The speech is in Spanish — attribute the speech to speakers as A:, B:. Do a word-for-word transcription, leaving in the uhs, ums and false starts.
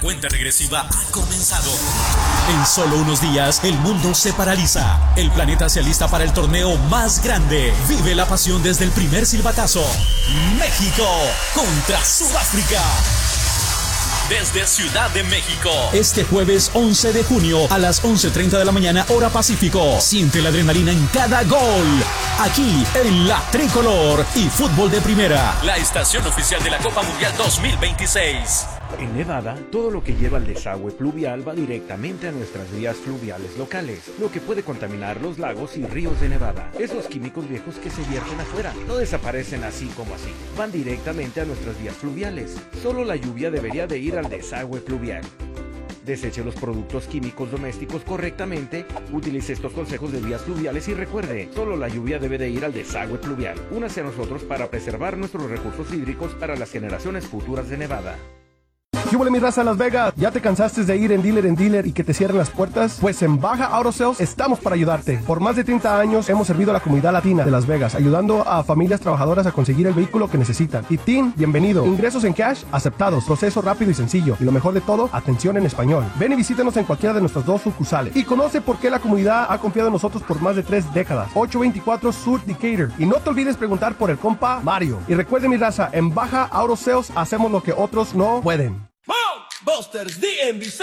A: cuenta regresiva ha comenzado. En solo unos días, el mundo se paraliza. El planeta se alista para el torneo más grande. Vive la pasión desde el primer silbatazo. México contra Sudáfrica. Desde Ciudad de México. Este jueves once de junio a las once treinta de la mañana, hora Pacífico. Siente la adrenalina en cada gol. Aquí en La Tricolor y Fútbol de Primera. La estación oficial de la Copa Mundial dos mil veintiséis.
B: En Nevada, todo lo que lleva al desagüe pluvial va directamente a nuestras vías fluviales locales, lo que puede contaminar los lagos y ríos de Nevada. Esos químicos viejos que se vierten afuera no desaparecen así como así, van directamente a nuestras vías fluviales. Solo la lluvia debería de ir al desagüe pluvial. Deseche los productos químicos domésticos correctamente, utilice estos consejos de vías fluviales y recuerde, solo la lluvia debe de ir al desagüe pluvial. Únase a nosotros para preservar nuestros recursos hídricos para las generaciones futuras de Nevada.
C: ¿Qué huele mi raza Las Vegas? ¿Ya te cansaste de ir en dealer en dealer y que te cierren las puertas? Pues en Baja Auto Sales estamos para ayudarte. Por más de treinta años hemos servido a la comunidad latina de Las Vegas, ayudando a familias trabajadoras a conseguir el vehículo que necesitan. Y Team, bienvenido. Ingresos en cash, aceptados. Proceso rápido y sencillo. Y lo mejor de todo, atención en español. Ven y visítanos en cualquiera de nuestras dos sucursales. Y conoce por qué la comunidad ha confiado en nosotros por más de tres décadas. ocho veinticuatro Sur Decatur. Y no te olvides preguntar por el compa Mario. Y recuerde mi raza, en Baja Auto Sales hacemos lo que otros no pueden.
D: Busters D M V